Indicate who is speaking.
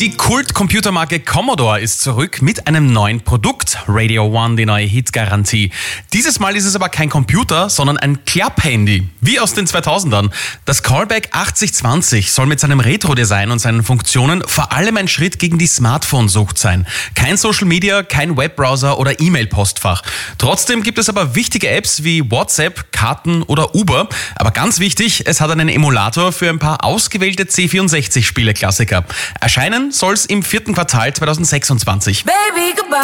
Speaker 1: Die Kult-Computermarke Commodore ist zurück mit einem neuen Produkt. Radio One, die neue Hitgarantie. Dieses Mal ist es aber kein Computer, sondern ein Klapphandy. Wie aus den 2000ern. Das Callback 8020 soll mit seinem Retro-Design und seinen Funktionen vor allem ein Schritt gegen die Smartphone-Sucht sein. Kein Social Media, kein Webbrowser oder E-Mail-Postfach. Trotzdem gibt es aber wichtige Apps wie WhatsApp, Karten oder Uber. Aber ganz wichtig, es hat einen Emulator für ein paar ausgewählte C64-Spiele-Klassiker. Erscheinen soll es im 4. Quartal 2026.
Speaker 2: Baby, goodbye.